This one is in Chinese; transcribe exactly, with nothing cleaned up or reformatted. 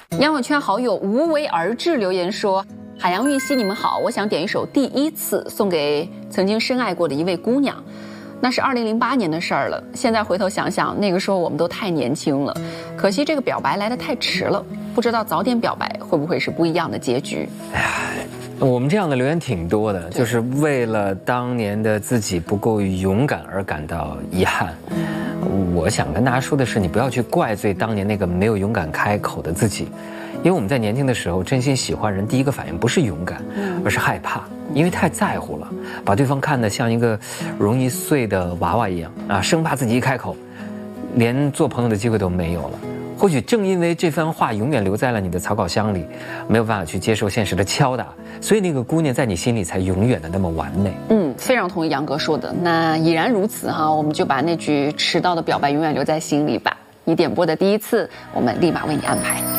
烟火圈好友无为而治留言说：“海洋玉溪，你们好，我想点一首《第一次》送给曾经深爱过的一位姑娘。那是二零零八年的事儿了，现在回头想想，那个时候我们都太年轻了，可惜这个表白来得太迟了，不知道早点表白会不会是不一样的结局。” 哎呀，我们这样的留言挺多的，就是为了当年的自己不够勇敢而感到遗憾。我想跟大家说的是，你不要去怪罪当年那个没有勇敢开口的自己，因为我们在年轻的时候真心喜欢人，第一个反应不是勇敢，而是害怕，因为太在乎了，把对方看得像一个容易碎的娃娃一样啊，生怕自己一开口，连做朋友的机会都没有了。或许正因为这番话永远留在了你的草稿箱里，没有办法去接受现实的敲打，所以那个姑娘在你心里才永远的那么完美。 嗯，非常同意杨哥说的。那已然如此哈，我们就把那句迟到的表白永远留在心里吧。你点播的第一次，我们立马为你安排。